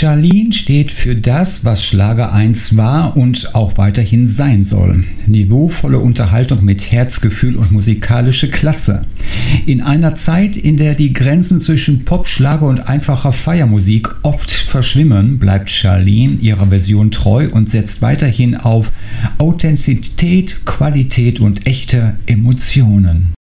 Charlene steht für das, was Schlager 1 war und auch weiterhin sein soll. Niveauvolle Unterhaltung mit Herzgefühl und musikalische Klasse. In einer Zeit, in der die Grenzen zwischen Pop, Schlager und einfacher Feiermusik oft verschwimmen, bleibt Charlene ihrer Version treu und setzt weiterhin auf Authentizität, Qualität und echte Emotionen.